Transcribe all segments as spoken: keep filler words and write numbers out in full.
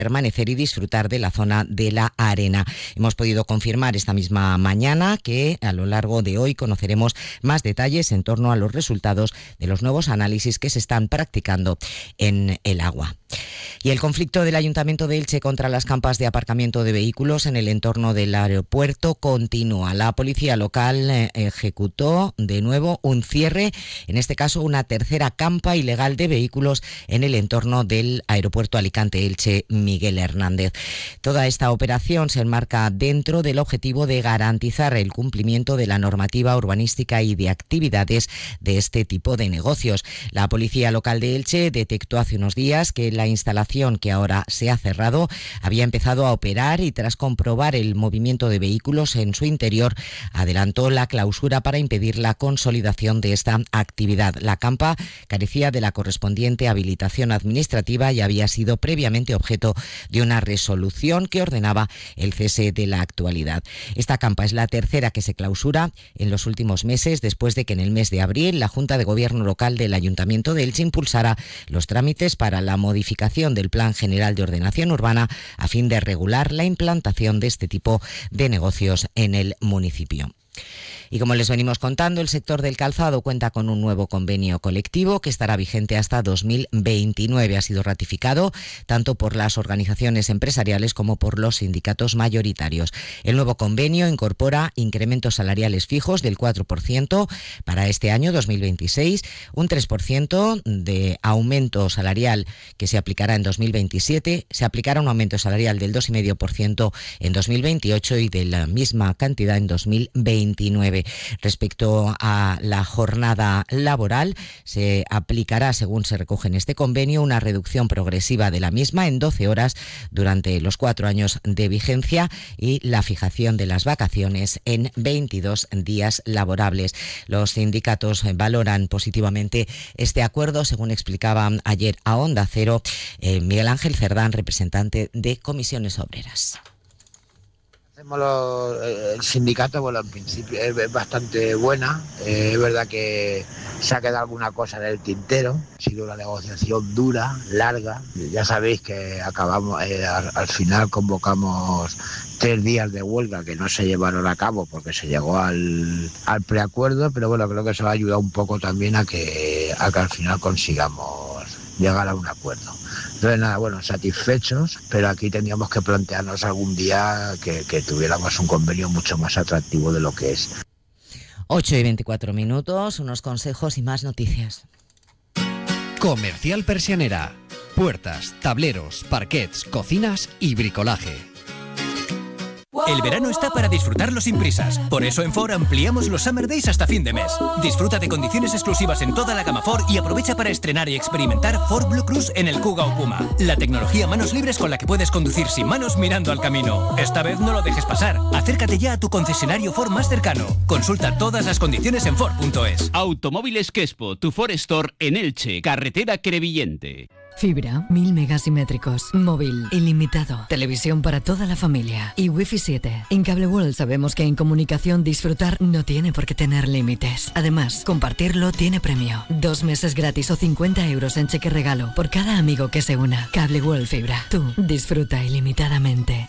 permanecer y disfrutar de la zona de la arena. Hemos podido confirmar esta misma mañana que a lo largo de hoy conoceremos más detalles en torno a los resultados de los nuevos análisis que se están practicando en el agua. Y el conflicto del Ayuntamiento de Elche contra las campas de aparcamiento de vehículos en el entorno del aeropuerto continúa. La policía local eh, ejecutó de nuevo un cierre, en este caso una tercera campa ilegal de vehículos en el entorno del aeropuerto Alicante-Elche Miguel Hernández. Toda esta operación se enmarca dentro del objetivo de garantizar el cumplimiento de la normativa urbanística y de actividades de este tipo de negocios. La policía local de Elche detectó hace unos días que la instalación que ahora se ha cerrado había empezado a operar y tras comprobar el movimiento de vehículos en su interior adelantó la clausura para impedir la consolidación de esta actividad. La campa carecía de la correspondiente habilitación administrativa y había sido previamente objeto de una resolución que ordenaba el cese de la actualidad. Esta campa es la tercera que se clausura en los últimos meses después de que en el mes de abril la Junta de Gobierno local del Ayuntamiento de Elche impulsara los trámites para la modificación del Plan General de Ordenación Urbana a fin de regular la implantación de este tipo de negocios en el municipio. Y como les venimos contando, el sector del calzado cuenta con un nuevo convenio colectivo que estará vigente hasta dos mil veintinueve. Ha sido ratificado tanto por las organizaciones empresariales como por los sindicatos mayoritarios. El nuevo convenio incorpora incrementos salariales fijos del cuatro por ciento para este año dos mil veintiséis, un tres por ciento de aumento salarial que se aplicará en dos mil veintisiete, se aplicará un aumento salarial del dos coma cinco por ciento en dos mil veintiocho y de la misma cantidad en dos mil veintinueve. Respecto a la jornada laboral, se aplicará, según se recoge en este convenio, una reducción progresiva de la misma en doce horas durante los cuatro años de vigencia y la fijación de las vacaciones en veintidós días laborables. Los sindicatos valoran positivamente este acuerdo, según explicaba ayer a Onda Cero eh, Miguel Ángel Cerdán, representante de Comisiones Obreras. El sindicato, bueno, en principio es bastante buena. Eh, es verdad que se ha quedado alguna cosa en el tintero. Ha sido una negociación dura, larga. Ya sabéis que acabamos, eh, al, al final convocamos tres días de huelga que no se llevaron a cabo porque se llegó al, al preacuerdo, pero bueno, creo que eso va a ayudar un poco también a que, a que al final consigamos llegar a un acuerdo. Entonces nada, bueno, satisfechos, pero aquí tendríamos que plantearnos algún día que, que tuviéramos un convenio mucho más atractivo de lo que es. ocho y veinticuatro minutos, unos consejos y más noticias. Comercial Persianera. Puertas, tableros, parquets, cocinas y bricolaje. El verano está para disfrutarlo sin prisas. Por eso en Ford ampliamos los Summer Days hasta fin de mes. Disfruta de condiciones exclusivas en toda la gama Ford y aprovecha para estrenar y experimentar Ford Blue Cruise en el Kuga o Puma. La tecnología manos libres con la que puedes conducir sin manos mirando al camino. Esta vez no lo dejes pasar. Acércate ya a tu concesionario Ford más cercano. Consulta todas las condiciones en Ford punto es. Automóviles Quespo, tu Ford Store en Elche, carretera Crevillente. Fibra, mil megasimétricos, móvil, ilimitado, televisión para toda la familia y Wi-Fi siete. En Cable World sabemos que en comunicación disfrutar no tiene por qué tener límites. Además, compartirlo tiene premio. Dos meses gratis o cincuenta euros en cheque regalo por cada amigo que se una. Cable World Fibra. Tú disfruta ilimitadamente.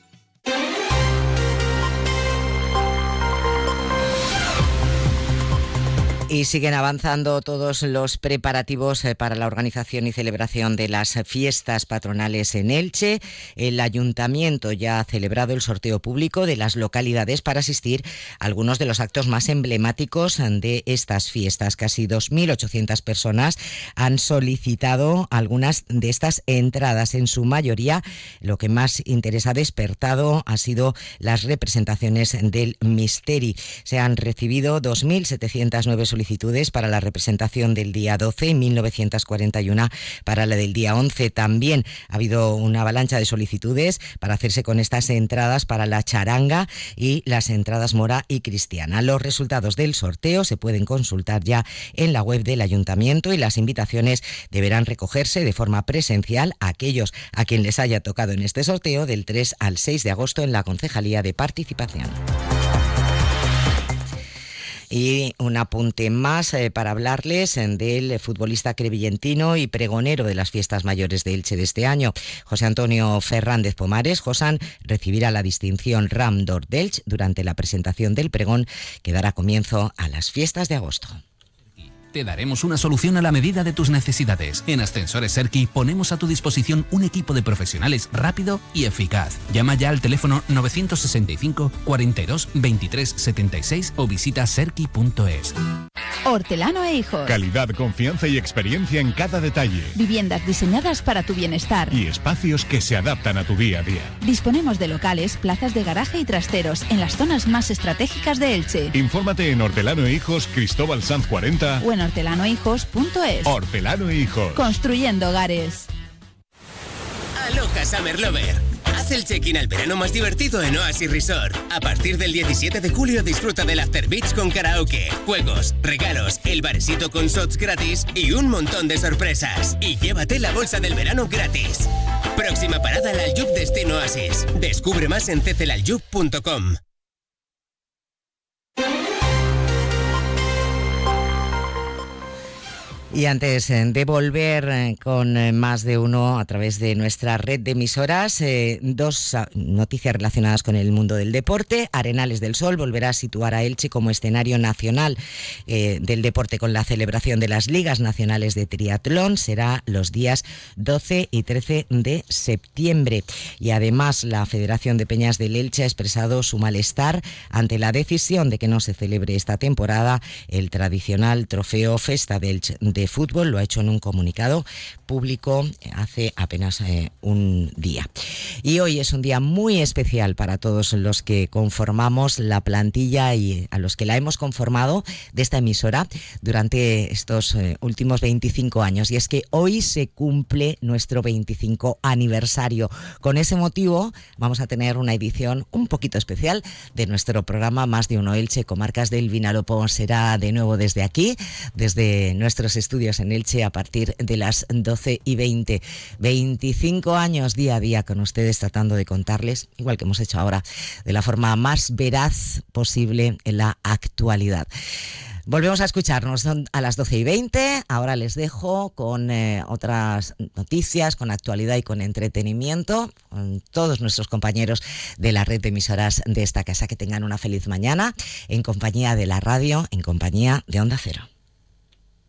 Y siguen avanzando todos los preparativos para la organización y celebración de las fiestas patronales en Elche. El Ayuntamiento ya ha celebrado el sorteo público de las localidades para asistir a algunos de los actos más emblemáticos de estas fiestas. Casi dos mil ochocientas personas han solicitado algunas de estas entradas. En su mayoría, lo que más interés ha despertado ha sido las representaciones del Misteri. Se han recibido dos mil setecientas nueve solicitudes solicitudes para la representación del día doce y mil novecientas cuarenta y una para la del día once. También ha habido una avalancha de solicitudes para hacerse con estas entradas para la charanga y las entradas mora y cristiana. Los resultados del sorteo se pueden consultar ya en la web del Ayuntamiento y las invitaciones deberán recogerse de forma presencial a aquellos a quien les haya tocado en este sorteo del tres al seis de agosto en la Concejalía de Participación. Y un apunte más eh, para hablarles del futbolista crevillentino y pregonero de las fiestas mayores de Elche de este año, José Antonio Fernández Pomares. Josán recibirá la distinción Ram d'Or d'Elche durante la presentación del pregón que dará comienzo a las fiestas de agosto. Te daremos una solución a la medida de tus necesidades. En Ascensores Serki ponemos a tu disposición un equipo de profesionales rápido y eficaz. Llama ya al teléfono nueve seis cinco, cuarenta y dos, veintitrés setenta y seis o visita serki punto es. Hortelano e Hijos. Calidad, confianza y experiencia en cada detalle. Viviendas diseñadas para tu bienestar. Y espacios que se adaptan a tu día a día. Disponemos de locales, plazas de garaje y trasteros en las zonas más estratégicas de Elche. Infórmate en Hortelano e Hijos, Cristóbal Sanz cuarenta o en hortelano hijos punto es. Hortelano e Hijos. Construyendo hogares. Aloha Summer Lover. Haz el check-in al verano más divertido en Oasis Resort. A partir del diecisiete de julio disfruta del After Beach con karaoke, juegos, regalos, el barecito con shots gratis y un montón de sorpresas. Y llévate la bolsa del verano gratis. Próxima parada, la Aljub Destino Oasis. Descubre más en c c l aljub punto com. Y antes de volver con más de uno a través de nuestra red de emisoras, eh, dos noticias relacionadas con el mundo del deporte. Arenales del Sol volverá a situar a Elche como escenario nacional eh, del deporte con la celebración de las Ligas Nacionales de Triatlón. Será los días doce y trece de septiembre. Y además la Federación de Peñas del Elche ha expresado su malestar ante la decisión de que no se celebre esta temporada el tradicional trofeo Festa de Elche de fútbol. Lo ha hecho en un comunicado público hace apenas eh, un día. Y hoy es un día muy especial para todos los que conformamos la plantilla y a los que la hemos conformado de esta emisora durante estos eh, últimos veinticinco años. Y es que hoy se cumple nuestro veinticinco aniversario. Con ese motivo vamos a tener una edición un poquito especial de nuestro programa Más de Uno Elche, Comarcas del Vinalopó. Será de nuevo desde aquí, desde nuestros estudios en Elche, a partir de las doce y veinte. veinticinco años día a día con ustedes, tratando de contarles, igual que hemos hecho ahora, de la forma más veraz posible en la actualidad. Volvemos a escucharnos a las doce y veinte. Ahora les dejo con eh, otras noticias, con actualidad y con entretenimiento, con todos nuestros compañeros de la red de emisoras de esta casa. Que tengan una feliz mañana en compañía de la radio, en compañía de Onda Cero.